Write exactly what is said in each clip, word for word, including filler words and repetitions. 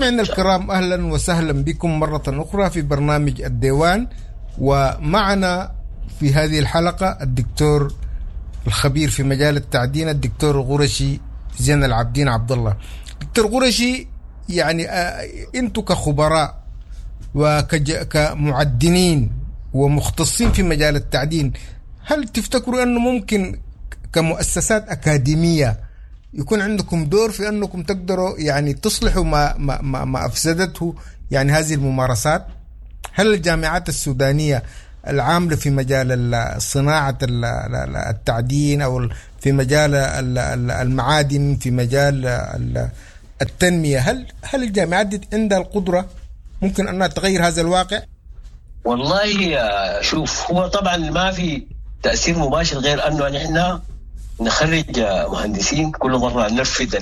مستمعينا الكرام، أهلا وسهلا بكم مرة أخرى في برنامج الديوان. ومعنا في هذه الحلقة الدكتور الخبير في مجال التعدين الدكتور غرشي زين العابدين عبد الله. دكتور غرشي، يعني أنتم كخبراء وكمعدنين ومختصين في مجال التعدين، هل تفتكروا أنه ممكن كمؤسسات أكاديمية يكون عندكم دور في أنكم تقدروا يعني تصلحوا ما, ما, ما, ما أفسدته يعني هذه الممارسات؟ هل الجامعات السودانية العاملة في مجال صناعة التعدين أو في مجال المعادن، في مجال التنمية، هل هل الجامعات دي عندها القدرة ممكن أنها تغير هذا الواقع؟ والله شوف، هو طبعا ما في تأثير مباشر غير أنه نحن نخرج مهندسين كل مرة نرفض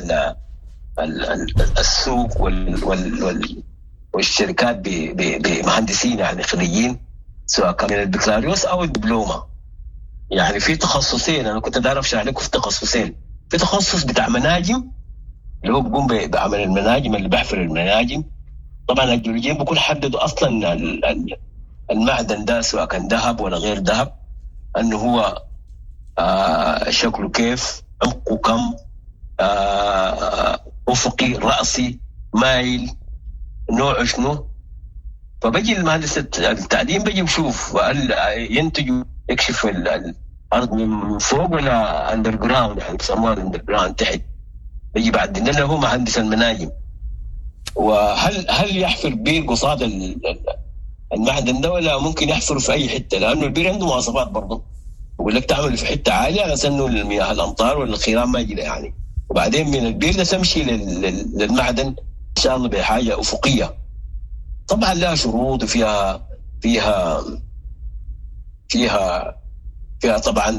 السوق وال وال والشركات بمهندسين يعني خريجين، سواء كان من البكالوريوس أو الدبلومة. يعني في تخصصين، أنا كنت داير أشرح لكم في تخصصين. في تخصص بتاع مناجم اللي هو بيقوم بعمل المناجم، اللي بيحفر المناجم. طبعا الجيولوجيين بيكون حددوا أصلا المعدن ده سواء كان ذهب ولا غير ذهب، أنه هو آه شكله كيف، عمقه كم، آه أفقي، رأسي، مايل، نوعه شنو. فبجي المهندس التعدين بجي بشوف هل ينتجوا يكشف الأرض من فوق ولا أندر جراوند، يعني بيسموها أندر جراوند تحت. بجي بعد إنه هو مهندس المناجم، وهل هل يحفر بير قصاد المعدن ده ولا ممكن يحفر في أي حتة، لأنه البير عنده مواصفات برضه. يقول لك تعمل في حتة عالية على سنه المياه الأمطار ولا الخيران ما يجي يعني، وبعدين من البير ده تمشي للمعدن إن شاء الله بحاجة أفقية. طبعا لها شروط وفيها فيها فيها فيها طبعا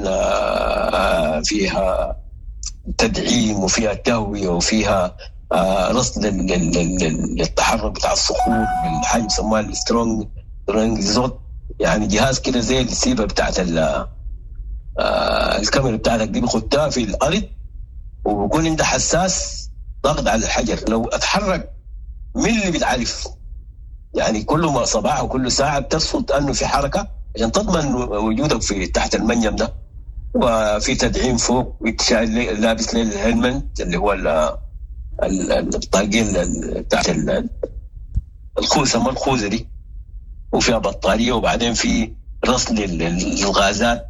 فيها تدعيم وفيها تهوية وفيها رصد للتحرك بتاع الصخور بالحاجة يسموها السترونج زوت، يعني جهاز كده زي السيبة بتاعت الكاميرا بتاعتك دي بخدها في الأرض، وبكون عندها حساس ضغط على الحجر. لو اتحرك من اللي بتعرف يعني كل ما صباح وكل ساعة بتصفط أنه في حركة عشان تضمن وجودك في تحت المنجم ده. وفي تدعيم فوق، لابس للهلمنت اللي هو الطاقين تحت الخوذة، ما الخوذة دي، وفيها بطارية، وبعدين في رصد للغازات،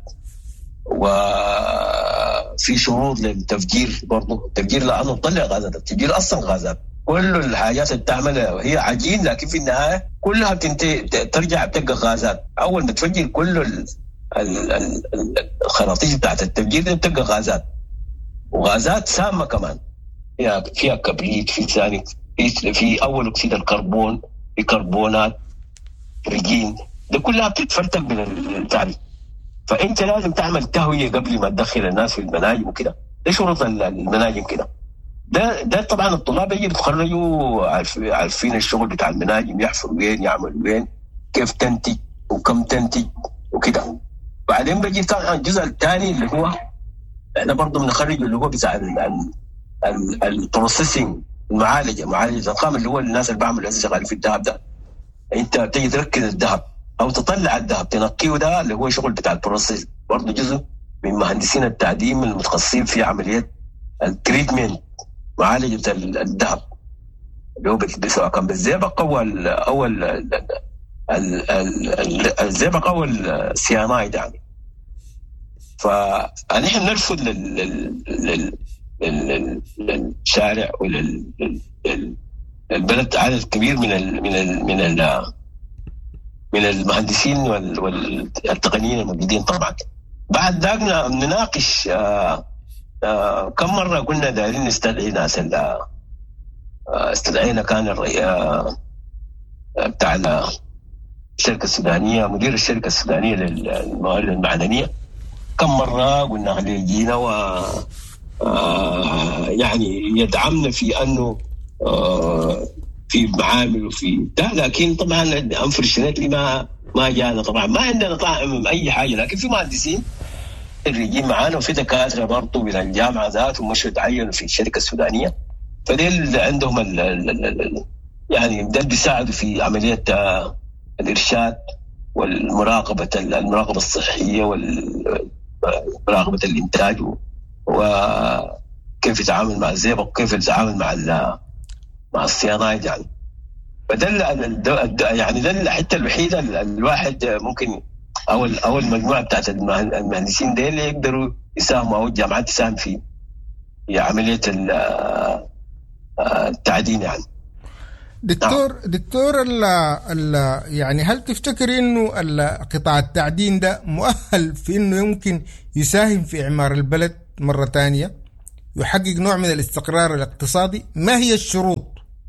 وفي شروط للتفجير برضو. التفجير لأنه تطلع غازات، التفجير أصلا غازات. كل الحاجات اللي بتعملها هي عجين، لكن في النهاية كلها بتنتهي ترجع بتبقى غازات. أول ما تفجر كل الخراطيش بتاعت التفجير دي بتبقى غازات، وغازات سامة كمان. فيها فيها كبريت، في ثاني في, في أول أكسيد الكربون، في كربونات، رجين، ده كلها بتتفرتك من التعريف. فأنت لازم تعمل تهوية قبل ما تدخل الناس في المناجم وكده. ده شروط المناجم كده. ده ده طبعا الطلاب يجي يتخرجوا عارفين الشغل بتاع المناجم، يحفروا وين، يعملوا وين، كيف تنتج وكم تنتج وكده. بعدين بيجي كان الجزء الثاني اللي هو احنا برضه بنخرج اللي هو بتاع البروسيسنج، المعالجه، معالجه الخام، اللي هو الناس اللي بعملوا شغالين في الذهب ده. انت بتيجي تركز الذهب او تطلع الذهب تنقيه، ده اللي هو شغل بتاع البروسيس، برضه جزء من مهندسين التعدين المتخصصين في عمليات التريتمنت، معالجه الذهب، اللي هو سواء كان بالزئبق او او الزئبق او السيانايد يعني. فنحن نرفض للشارع وللبلد عدد كبير من ال من ال من ال من المهندسين والتقنيين الموجودين. طبعا بعد ذاك نناقش آآ آآ كم مرة قلنا دايرين نستدعي ناس، استدعينا كان الرئيس بتاع الشركة السودانية، مدير الشركة السودانية للموارد المعدنية، كم مرة قلنا خليه يجينا و يعني يدعمنا في أنه في معامل وفي ده. لكن طبعا أنفرشنتلي ما ما جانا. طبعا ما عندنا طاعم أي حاجة، لكن في مهندسين اللي معانا وفي دكاترة برضو من الجامعة ذات ومش تعينوا في الشركة السودانية، فديل عندهم ال ال ال يعني ده بيساعدوا في عملية الإرشاد والمراقبة المراقبة الصحية والمراقبة الإنتاج وكيف يتعامل مع الزئبق وكيف يتعامل مع مع الصيانات يعني. فده يعني ده الحتة الوحيدة الواحد ممكن أو أو المجموعة بتاعت المهندسين دي اللي يقدروا يساهموا أو الجامعات تساهم في في عملية التعدين يعني. دكتور دكتور ال ال يعني هل تفتكر انه قطاع التعدين ده مؤهل في انه يمكن يساهم في اعمار البلد مرة تانية يحقق نوع من الاستقرار الاقتصادي؟ ما هي الشروط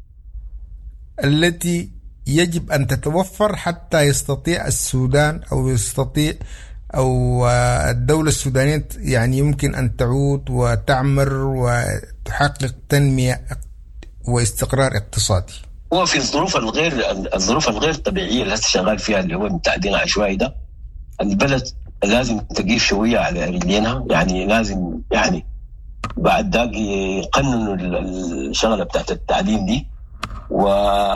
التي يجب ان تتوفر حتى يستطيع السودان او يستطيع او الدولة السودانية يعني يمكن ان تعود وتعمر وتحقق تنمية واستقرار اقتصادي؟ هو في الظروف الغير الظروف الغير طبيعيه اللي هسه شغال فيها اللي هو التعدين العشوائي ده، البلد لازم تقيف شويه على رجلينها، يعني لازم يعني بعد ذاك يقننوا الشغله بتاعت التعدين دي و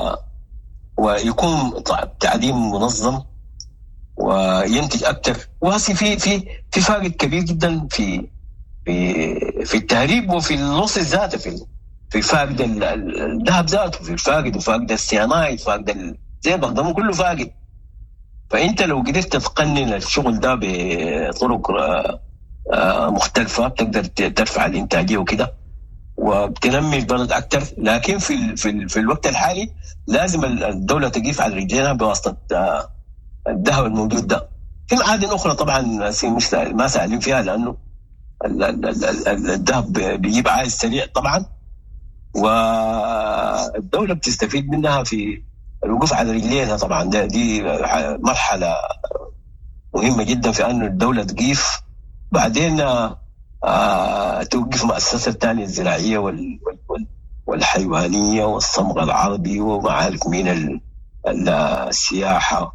ويكون تعدين منظم وينتج اكثر. وهسه في في في فارق كبير جدا في في في التهريب وفي النص الذاتي في في فاقد الذهب ذاته، في فاقد وفاقد السيانايد، فاقد الزئبق ده كله فاقد. فانت لو قدرت تقنن الشغل ده بطرق مختلفه بتقدر ترفع الانتاجيه وكده وبتنمي البلد اكثر. لكن في في في الوقت الحالي لازم الدوله تقيف على رجليها بواسطه الذهب الموجود ده. في معادن اخرى طبعا مش ما سالين فيها لانه الذهب بيجيب عائد سريع طبعا، والدولة بتستفيد منها في الوقوف على رجليها. طبعا ده دي مرحلة مهمة جدا في أن الدولة تقيف، بعدين آه توقف مؤسسة الثانية الزراعية وال والحيوانية والصمغ العربي ومعارف من السياحة،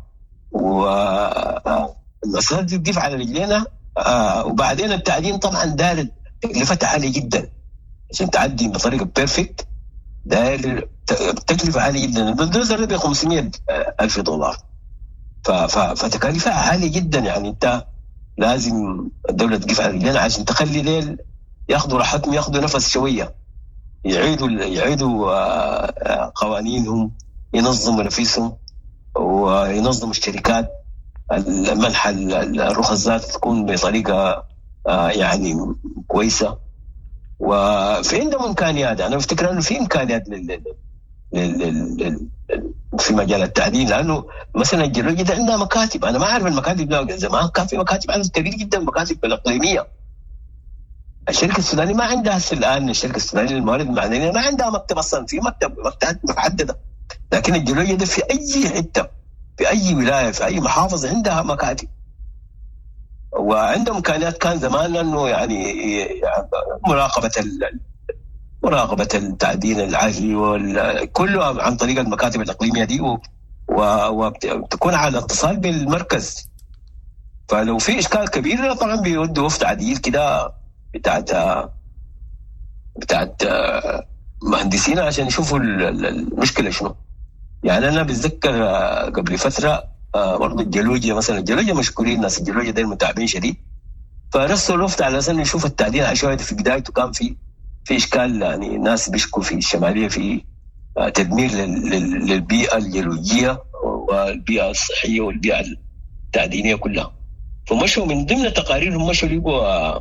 والمؤسسات دي تقيف على رجلينا. آه وبعدين التعدين طبعا دار تكلفتها عالية جدا عشان تعدي بطريقه بيرفكت، ده تكلفه عاليه جدا. البلدوزر ده ب خمسمية ألف دولار، فتكاليفها عاليه جدا. يعني انت لازم الدوله تقف على رجلنا عشان تخلي ليل ياخذوا راحتهم، ياخذوا نفس شويه، يعيدوا يعيدوا قوانينهم، ينظموا نفسهم وينظموا الشركات، منح الرخص ذات تكون بطريقه يعني كويسه. وفي عندهم امكانيات، انا بفتكر انه في امكانيات لل... لل... لل... في مجال التعدين، لانه مثلا الجيولوجيا ده عندها مكاتب. انا ما اعرف المكاتب ده زمان كان في مكاتب عدد كبير جدا، مكاتب الاقليميه. الشركه السودانيه ما عندها هسه الان، الشركه السودانيه للموارد المعدنيه ما عندها مكتب اصلا، في مكتب مكتبات محدده. لكن الجيولوجيا ده في اي حته، في اي ولايه، في اي محافظه عندها مكاتب وعندهم امكانيات. كان زمان انه يعني مراقبه مراقبه التعدين العالي وكله عن طريق المكاتب الاقليميه دي، وبتكون على اتصال بالمركز. فلو في اشكال كبير طبعا بيودوا وفد عديل كده بتاعت بتاعت مهندسين عشان يشوفوا المشكله شنو. يعني انا بتذكر قبل فتره برضه الجيولوجيا مثلا، الجيولوجيا مشكورين، الناس الجيولوجيا دي متعبين شديد، فرسلوا الوفد على اساس يشوف التعدين العشوائي في بدايته كان في في اشكال، يعني الناس بيشكوا في الشماليه في تدمير للبيئه الجيولوجيه والبيئه الصحيه والبيئه التعدينيه كلها. فمشوا من ضمن تقاريرهم مشوا لقوا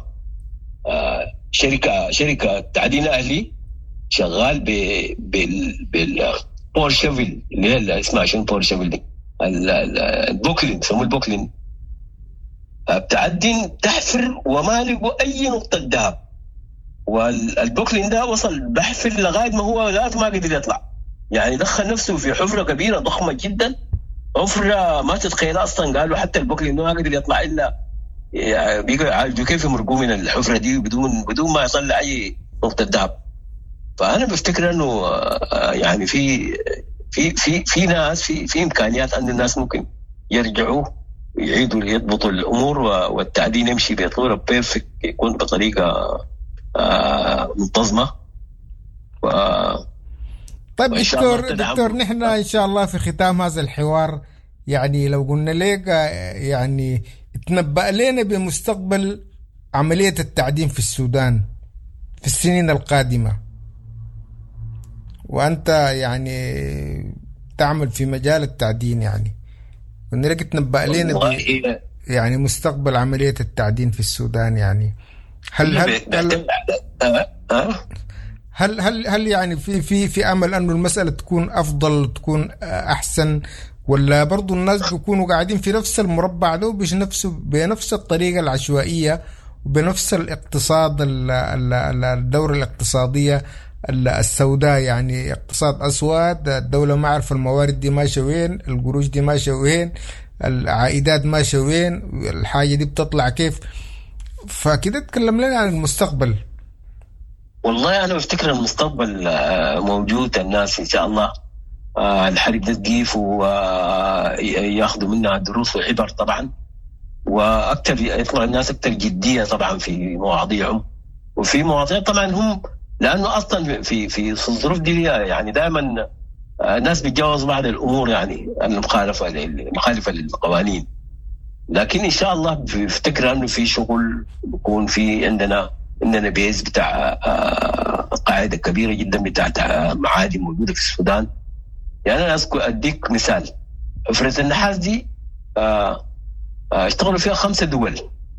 شركه شركه تعدين اهلي شغال ب بال بال بور شيفل اللي هي اسمها شنو بور شيفل دي، البوكلين يسموه البوكلين، بتعدين تحفر وما لقوا اي نقطه ذهب. والبوكلين ده وصل بحفر لغايه ما هو ذات ما قدر يطلع، يعني دخل نفسه في حفره كبيره ضخمه جدا، حفره ما تتخيلها اصلا. قالوا حتى البوكلين ما قدر يطلع الا يعني بيقوا يعالجوا كيف يمرقوا من الحفره دي بدون بدون ما يطلع اي نقطه ذهب. فانا بفتكر انه يعني في في في في ناس في في امكانيات ان الناس ممكن يرجعوا يعيدوا يضبطوا الامور والتعدين يمشي بصوره بيرفكت، يكون بطريقه منتظمه. و طيب دكتور دكتور نحن ان شاء الله في ختام هذا الحوار، يعني لو قلنا لك يعني تنبأ لنا بمستقبل عملية التعدين في السودان في السنين القادمة، وأنت يعني تعمل في مجال التعدين، يعني قلنا لك تنبأ لنا يعني مستقبل عملية التعدين في السودان، يعني هل هل هل هل, هل, هل يعني في في في أمل أنه المسألة تكون أفضل، تكون أحسن، ولا برضو الناس بيكونوا قاعدين في نفس المربع ده بنفس بنفس الطريقة العشوائية وبنفس الاقتصاد الدورة الاقتصادية السوداء، يعني اقتصاد أسود، الدولة ما عارفة الموارد دي ماشية وين، القروش دي ماشية وين، العائدات ماشية وين، الحاجة دي بتطلع كيف؟ فكده تكلم لنا عن المستقبل. والله أنا بفتكر المستقبل موجود، الناس إن شاء الله الحرب ده تقيف وياخذوا منها دروس وعبر طبعا، وأكثر يطلع الناس أكثر جدية طبعا في مواضيعهم، وفي مواضيع طبعا هم لأنه أصلا في في الظروف دي يعني دائما الناس بيتجاوزوا بعض الأمور يعني المخالفة المخالفة للقوانين، لكن إن شاء الله بفتكر أنه في شغل بيكون في عندنا عندنا بيز بتاع قاعدة كبيرة جدا بتاعت معادن موجودة في السودان. يعني أنا أذكر أديك مثال، حفرة النحاس دي اشتغلوا فيها خمسة دول،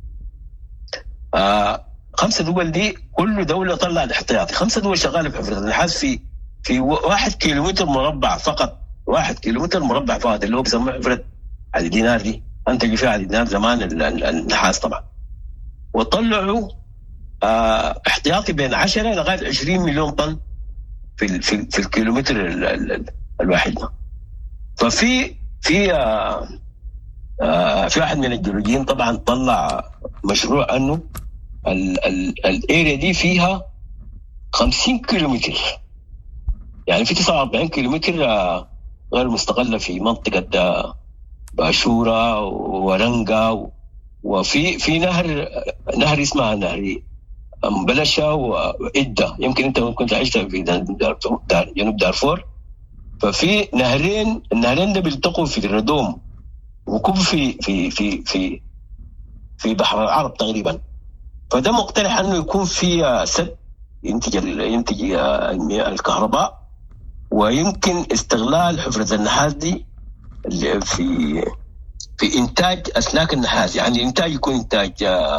خمسة دول دي كل دولة طلع الاحتياطي، خمسة دول شغالة في حفرة النحاس في في واحد كيلومتر مربع فقط، واحد كيلومتر مربع فقط اللي هو بيسموه حفرة علي دينار دي، أنتجوا فيها علي دينار زمان النحاس طبعا، وطلعوا اه احتياطي بين عشرة لغاية عشرين مليون طن في في, في الكيلومتر ال ال الواحد ده. ففي في آه آه في واحد من الجيولوجيين طبعا طلع مشروع انه الاريا دي فيها خمسين كيلومتر، يعني في تسعة وأربعين كيلومتر آه غير مستقلة في منطقة آه باشورة ورنقة، وفي في نهر نهر اسمها نهر بلشة وإدة، يمكن انت ممكن تعيش في دار جنوب دارفور. ففي نهرين، النهرين ده بيلتقوا في الردوم وكب في في في في في بحر العرب تقريبا. فده مقترح انه يكون في سد ينتج ينتج الكهرباء، ويمكن استغلال حفرة النحاس دي في في انتاج اسلاك النحاس، يعني انتاج يكون انتاج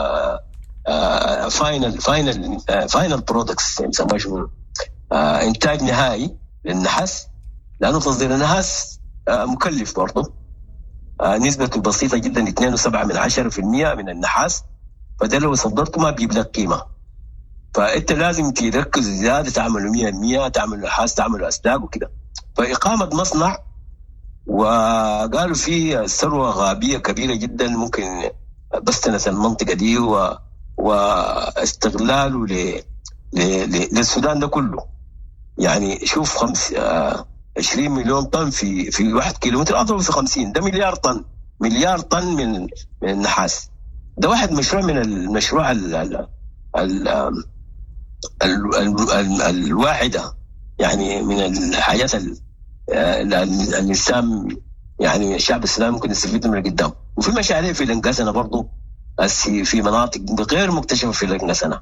فاينل فاينل فاينل برودكتس يسموه شنو، انتاج نهائي للنحاس، لانه تصدير النحاس آه مكلف برضه، آه نسبته بسيطه جدا اثنين وسبعة من عشرة في المية من النحاس، فده لو صدرته ما بيجيب لك قيمه، فانت لازم تركز زياده، تعمل مية بالمية، تعمل نحاس، تعمل اسلاك وكده. فاقامه مصنع، وقالوا في ثروه غابيه كبيره جدا ممكن بستنس المنطقه دي و واستغلاله ل... ل... للسودان ده كله. يعني شوف خمس آه عشرين مليون طن في في واحد كيلومتر، اضرب في خمسين، ده مليار طن، مليار طن من من النحاس. ده واحد مشروع من المشروع ال ال ال ال ال ال الواحده، يعني من الحاجات الانسان يعني الشعب السوداني ممكن يستفيد منها قدام. وفي مشاريع في الانقسنه برضه في مناطق غير مكتشفه في الانقسنه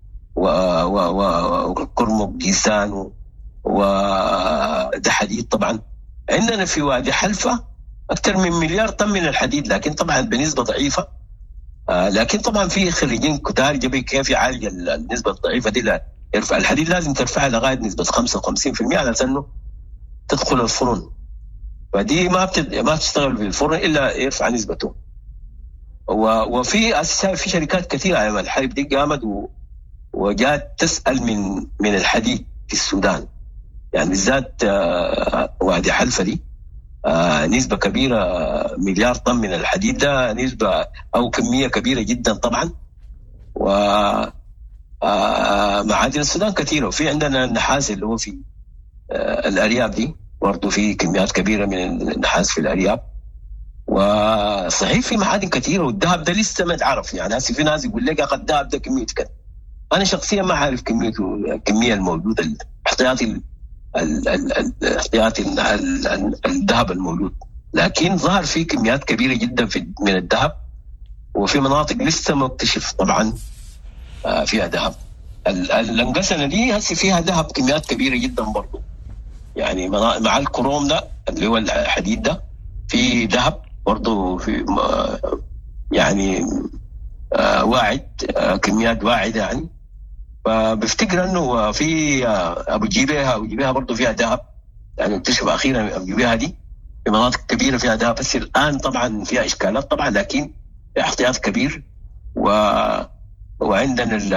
وكرمك جيسان وده حديد. طبعا عندنا في وادي حلفة أكثر من مليار طن من الحديد، لكن طبعا بنسبة ضعيفة، آه لكن طبعا في خريجين كتار جبي كيف يعالج النسبة الضعيفة دي. لا يرفع الحديد لازم ترفعها لغاية نسبة خمسة وخمسين بالمئة على أنه تدخل الفرن، فدي ما بتد... ما تشتغل في الفرن إلا يرفع نسبته. وفي أساسا في شركات كثيرة على الحرب دي قامت و... وجات تسأل من من الحديد في السودان، يعني بالذات وادي حلفة دي نسبة كبيرة، مليار طن من الحديد، ده نسبة أو كمية كبيرة جدا طبعا. ومعادن السودان كثيرة، وفي عندنا النحاس اللي هو في الأرياف دي برضو في كميات كبيرة من النحاس في الأرياف. وصحيح في معادن كثيرة، والذهب ده لسه ما تعرف، يعني هسه في ناس يقول لك أخذ الذهب ده كمية كده، أنا شخصيا ما عارف كميته الكمية الموجودة الاحتياطي الاحتياطي الذهب الموجود، لكن ظهر فيه كميات كبيرة جدا في من الذهب، وفي مناطق لسه ما اكتشف طبعا فيها ذهب. الانقسنة دي هسه فيها ذهب كميات كبيرة جدا برضو، يعني مع الكروم ده اللي هو الحديد ده في ذهب برضو، في يعني واعد، كميات واعدة يعني. فبفتكر انه في ابو جيبيها ابو جيبيها برضو فيها ذهب، يعني اكتشف اخيرا ابو جيبيها دي في مناطق كبيرة فيها ذهب، بس الان طبعا فيها اشكالات طبعا، لكن احتياط كبير. و وعندنا ال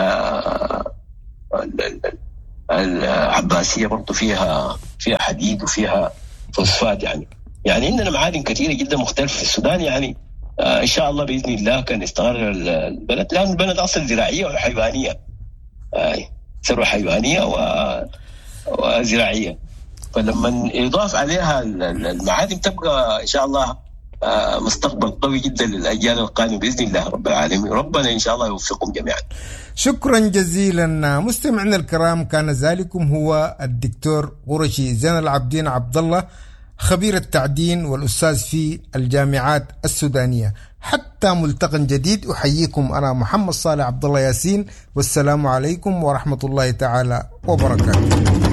العباسية برضو فيها فيها حديد وفيها فوسفات، يعني يعني عندنا معادن كثيرة جدا مختلفة في السودان. يعني آه إن شاء الله بإذن الله كان يستقر البلد، لأن البلد أصلا زراعية وحيوانية، آه ثروة حيوانية وزراعية، فلما يضاف عليها المعادن تبقى إن شاء الله آه مستقبل قوي جدا للأجيال القادمة بإذن الله رب العالمين. ربنا إن شاء الله يوفقكم جميعا. شكرا جزيلا مستمعينا الكرام. كان ذلكم هو الدكتور قرشي زين العابدين عبد الله، خبير التعدين والأستاذ في الجامعات السودانية. حتى ملتقى جديد، أحييكم أنا محمد صالح عبد الله ياسين، والسلام عليكم ورحمة الله تعالى وبركاته.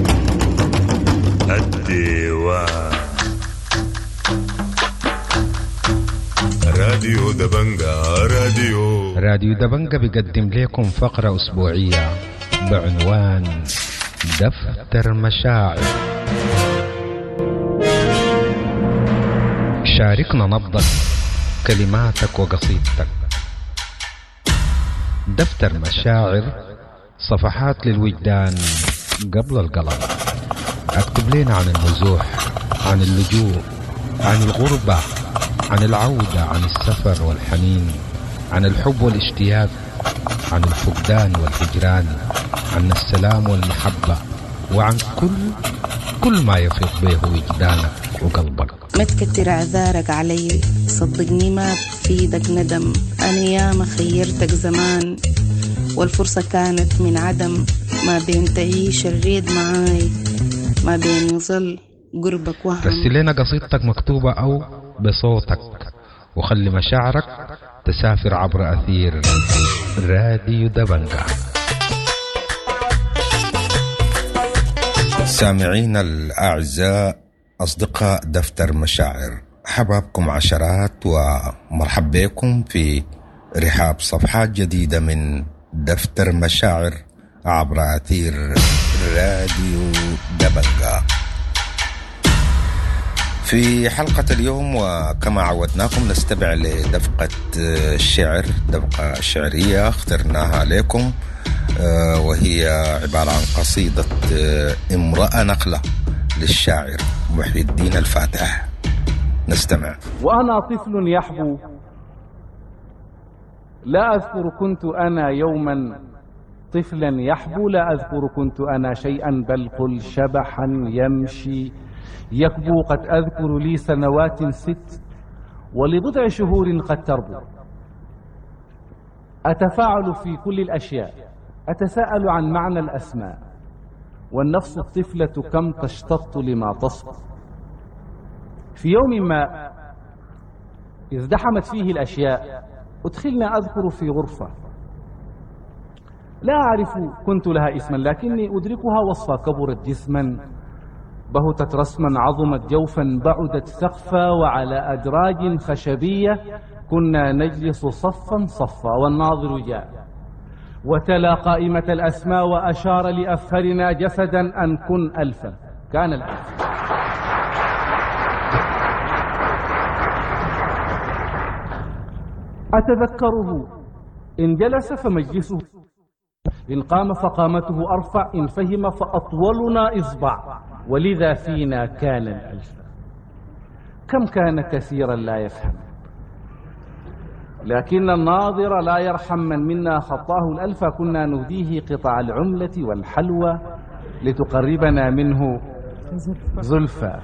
الديوان راديو دبنجا راديو راديو دبنجا بيقدم لكم فقرة أسبوعية بعنوان دفتر مشاعر. شاركنا نبضك، كلماتك وقصيدتك. دفتر مشاعر، صفحات للوجدان قبل القلم. اكتب لنا عن النزوح، عن اللجوء، عن الغربة، عن العودة، عن السفر والحنين، عن الحب والاشتياق، عن الفقدان والهجران، عن السلام والمحبة، وعن كل كل ما يفيض به وجدانك وقلبك. ما تكتر اعذارك علي، صدقني ما بفيدك ندم. انا ياما خيرتك زمان والفرصة كانت من عدم، ما بين تعيش الريد معاي، ما بين يظل قربك وهم. رسل لنا قصيدتك مكتوبة أو بصوتك، وخلي مشاعرك تسافر عبر أثير راديو دبنجا. سامعين الأعزاء، أصدقاء دفتر مشاعر، حبابكم عشرات ومرحب بكم في رحاب صفحات جديدة من دفتر مشاعر عبر أثير راديو دبنجا. في حلقة اليوم وكما عودناكم نستمع لدفقة الشعر، دفقة شعرية اخترناها لكم، وهي عبارة عن قصيدة امرأة نقلة للشاعر محي الدين الفاتح. نستمع. وأنا طفل يحبو، لا أذكر كنت أنا يوما طفلا يحبو، لا أذكر كنت أنا شيئا، بل قل شبحا يمشي يكبو. قد أذكر لي سنوات ست ولبضع شهور قد تربو. أتفاعل في كل الأشياء، أتساءل عن معنى الأسماء، والنفس الطفلة كم تشتط لما تصبو. في يوم ما ازدحمت فيه الأشياء أدخلنا أذكر في غرفة لا أعرف كنت لها اسما، لكني أدركها وصفا. كبرت جسما، بهتت رسما، عظمت جوفا، بعدت سقفا، وعلى أدراج خشبية كنا نجلس صفا صفا. والناظر جاء وتلا قائمة الأسماء وأشار لأفهرنا جسدا أن كن ألفا. كان الألف. أتذكره إن جلس فمجلسه، إن قام فقامته أرفع، إن فهم فأطولنا إصبع، ولذا فينا كان الألف. كم كان كثيرا لا يفهم، لكن الناظر لا يرحم من منا خطاه الألف. كنا نهديه قطع العملة والحلوى لتقربنا منه زلفى.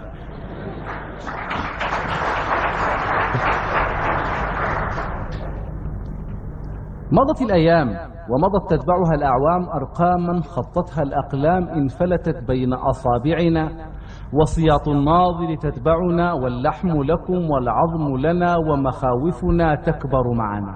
مضت الأيام ومضت تتبعها الأعوام، أرقاما خطتها الأقلام انفلتت بين أصابعنا، وصياط الناظر تتبعنا، واللحم لكم والعظم لنا، ومخاوفنا تكبر معنا.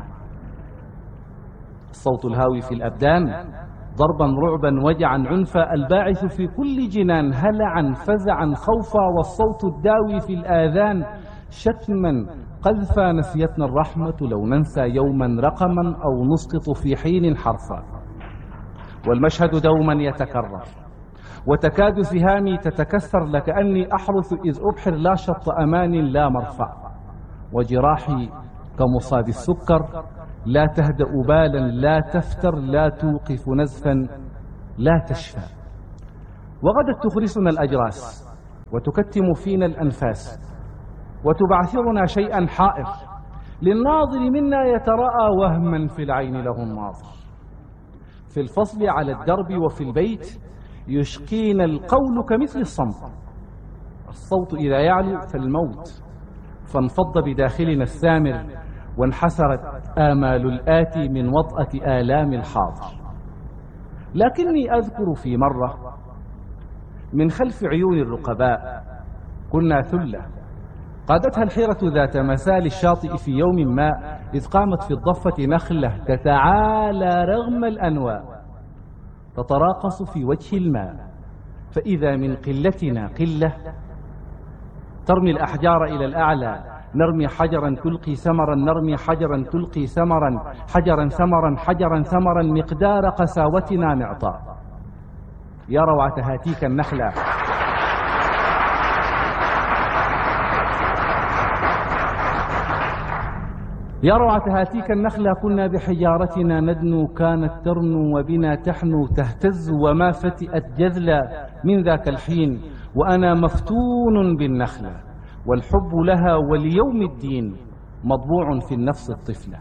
الصوت الهاوي في الأبدان ضربا رعبا وجعا عنفا، الباعث في كل جنان هلعا فزعا خوفا، والصوت الداوي في الآذان شتما قذفا. نسيتنا الرحمة لو ننسى يوما رقما أو نسقط في حين حرفا. والمشهد دوما يتكرر، وتكاد سهامي تتكسر لكأني أحرث إذ أبحر لا شط أمان لا مرفع، وجراحي كمصاب السكر لا تهدأ بالا لا تفتر لا توقف نزفا لا تشفى. وغدت تخرسنا الأجراس وتكتم فينا الأنفاس وتبعثرنا شيئا حائر، للناظر منا يتراءى وهما في العين له الناظر. في الفصل على الدرب وفي البيت يشقينا القول كمثل الصمت، الصوت إذا يعلو فالموت، فانفض بداخلنا السامر وانحسرت آمال الآتي من وطأة آلام الحاضر. لكني أذكر في مرة من خلف عيون الرقباء كنا ثلة قادتها الحيرة ذات مسال الشاطئ في يوم ما، إذ قامت في الضفة نخلة تتعالى رغم الأنواء تتراقص في وجه الماء، فإذا من قلتنا قلة ترمي الأحجار إلى الأعلى، نرمي حجرا تلقي ثمرا، نرمي حجرا تلقي ثمرا، حجرا ثمرا حجرا ثمرا، مقدار قساوتنا معطاء. يا روعة هاتيك النخلة يا روعة هاتيك النخلة، كنا بحجارتنا ندنو، كانت ترنو وبنا تحنو تهتز، وما فتئت جذلا من ذاك الحين، وأنا مفتون بالنخلة، والحب لها وليوم الدين مطبوع في النفس الطفلة.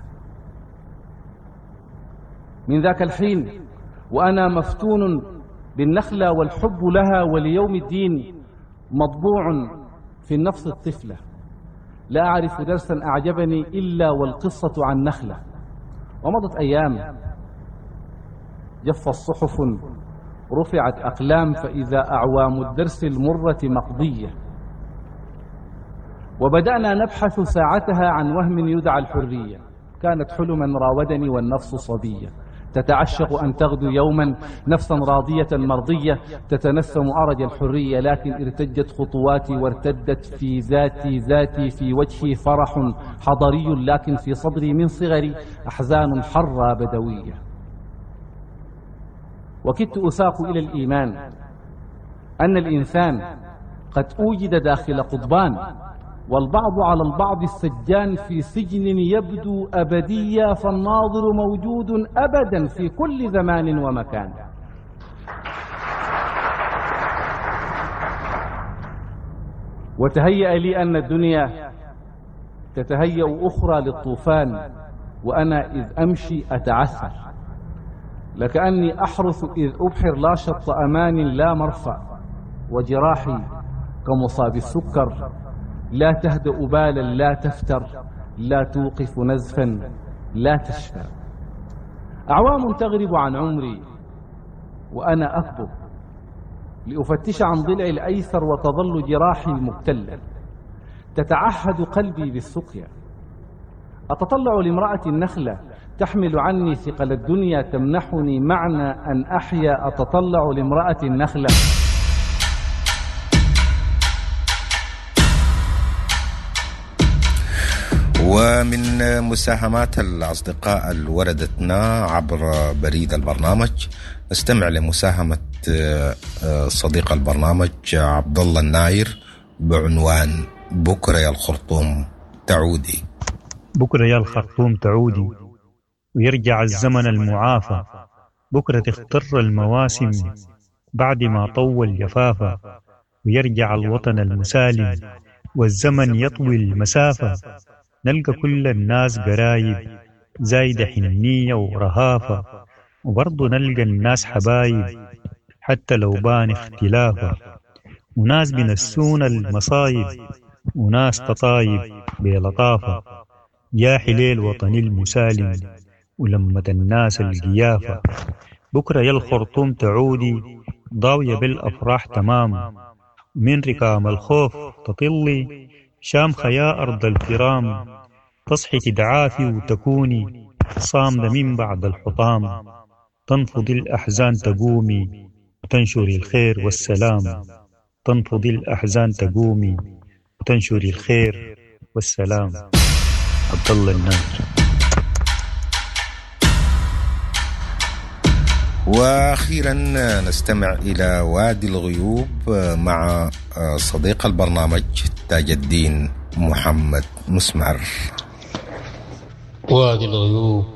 من ذاك الحين وأنا مفتون بالنخلة، والحب لها وليوم الدين مطبوع في النفس الطفلة. لا أعرف درسا أعجبني إلا والقصة عن نخلة. ومضت أيام جف الصحف رفعت أقلام، فإذا أعوام الدرس المرة مقضية، وبدأنا نبحث ساعتها عن وهم يدعى الحرية. كانت حلما راودني والنفس صبية، تتعشق أن تغدو يوما نفسا راضية مرضية، تتنسم أرج الحرية، لكن ارتجت خطواتي وارتدت في ذاتي ذاتي، في وجهي فرح حضري، لكن في صدري من صغري أحزان حرة بدوية. وكدت أساق إلى الإيمان أن الإنسان قد أوجد داخل قضبان، والبعض على البعض السجان في سجن يبدو أبديا، فالناظر موجود أبدا في كل زمان ومكان. وتهيأ لي أن الدنيا تتهيأ أخرى للطوفان، وأنا إذ أمشي أتعثر، لكأني أحرث إذ أبحر لا شط أمان لا مرفع، وجراحي كمصاب السكر لا تهدأ بالا لا تفتر لا توقف نزفا لا تشفى. أعوام تغرب عن عمري وأنا أكبر لأفتش عن ضلع الأيسر، وتظل جراحي مبتلا، تتعهد قلبي بالسقيا. أتطلع لامرأة النخلة تحمل عني ثقل الدنيا، تمنحني معنى أن أحيا. أتطلع لامرأة النخلة ومن مساهمات الأصدقاء اللي وردتنا عبر بريد البرنامج نستمع لمساهمة صديق البرنامج عبد الله الناير بعنوان بكرة يا الخرطوم تعودي. بكرة يا الخرطوم تعودي ويرجع الزمن المعافى، بكرة تختر المواسم بعد ما طول جفافة، ويرجع الوطن المسالم والزمن يطوي المسافة، نلقى كل الناس قرايب زايدة حنية ورهافة، وبرضو نلقى الناس حبايب حتى لو بان اختلافة، وناس بنسون المصايب وناس تطايب بلطافة. يا حليل وطني المسالم ولمة الناس القيافة. بكرة يا الخرطوم تعودي ضاوية بالأفراح تمام، من ركام الخوف تطلي شامخة يا أرض الكرام، تصحي تدعافي وتكوني صامدة من بعد الحطام، تنفضي الأحزان تقومي وتنشري الخير والسلام، تنفضي الأحزان تقومي وتنشري الخير والسلام. عبد الله الناجي. وأخيرا نستمع إلى وادي الغيوب مع صديق البرنامج تاج الدين محمد مسمار. وادي الغيوب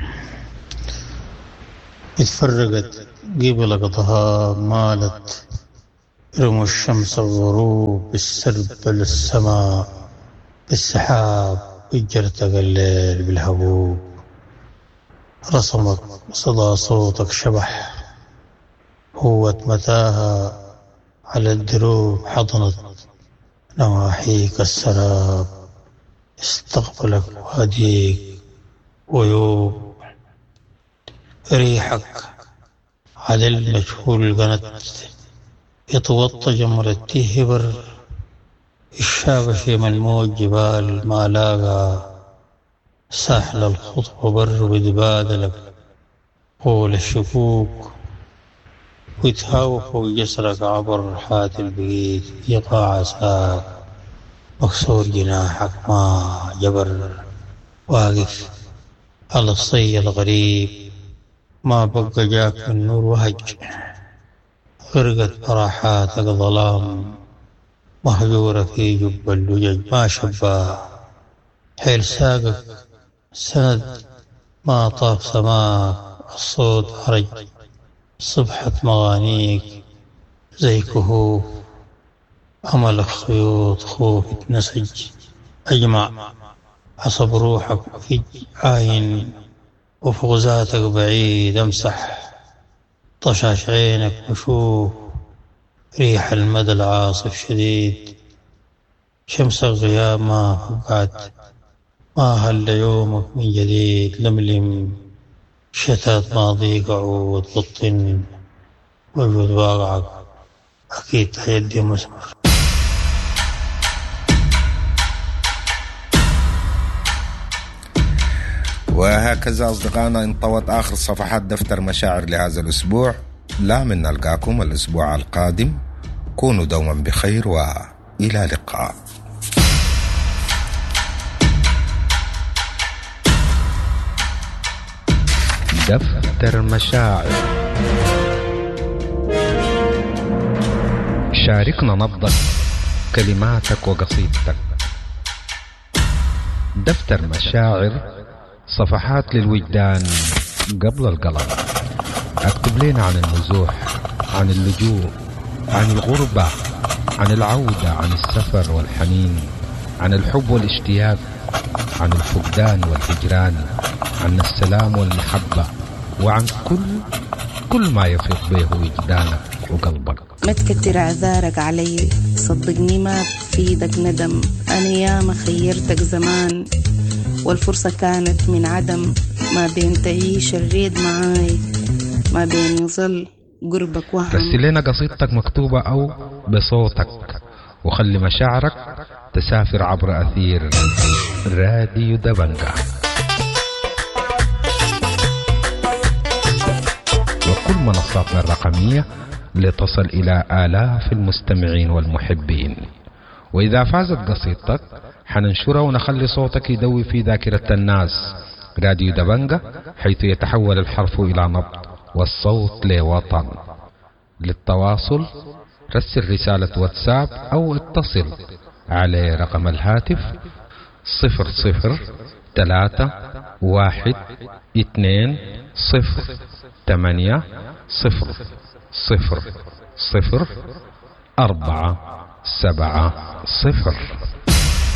اتفرقت قبل قطها مالت، رموا الشمس الغروب بالسرب للسماء، بالسحاب وجرتك الليل بالهبوب، رسمك صدى صوتك شبح، هوة متاها على الدروب حضنت نواحيك السراب، استقبلك واديك ويوب، ريحك على المجهول قنت، يتوطى جمرة تهبر الشابشي من الموج جبال ما لاقى، ساحل الخطوة بر بدبادلك قول الشكوك، ويتهاوى فوق جسرك عبر حات البيت يقع عساك، مكسور جناحك ما جبر، واقف على الصي الغريب ما بقى جاك من نور وهج، غرقت براحاتك ظلام مهجورة في جب اللجج ما شباه، حيل ساقك سند ما طاف سماك، الصوت عرج صبحة مغانيك زي كهوف، عملك خيوط خوف نسج أجمع، عصب روحك في عاين وفوق ذاتك بعيد، امسح طشاش عينك وشوف ريح المدى العاصف شديد، شمس الغياب ما فقعت، ما هل يومك من جديد، لملم شتات ماضيك عود بطن وجود واقعك أكيد حيدي مسمر. وهكذا أصدقائنا انطوت آخر صفحات دفتر مشاعر لهذا الأسبوع، لا من نلقاكم الأسبوع القادم، كونوا دوما بخير وإلى اللقاء. دفتر مشاعر، شاركنا نبضك كلماتك وقصيدتك. دفتر مشاعر، صفحات للوجدان قبل القلم. اكتب لنا عن النزوح، عن اللجوء، عن الغربة، عن العودة، عن السفر والحنين، عن الحب والاشتياق، عن الفقدان والهجران، عن السلام والمحبة، وعن كل كل ما يفيض به وجدانك وقلبك. ما تكتر اعذارك علي، صدقني ما بفيدك ندم، انا ياما خيرتك زمان والفرصة كانت من عدم، ما بين تعيش الريد معاي، ما بين يظل قربك وهم. رسل لنا قصيدتك مكتوبة أو بصوتك، وخلي مشاعرك تسافر عبر أثير راديو دبنجة، وكل منصاتنا الرقمية لتصل إلى آلاف المستمعين والمحبين. وإذا فازت قصيدتك حننشرها ونخلي صوتك يدوي في ذاكرة الناس. راديو دبنجة، حيث يتحول الحرف إلى نبض والصوت لوطن. للتواصل رسل رسالة واتساب أو اتصل على رقم الهاتف صفر صفر ثلاثة واحد اثنين صفر ثمانية صفر صفر صفر أربعة سبعة صفر.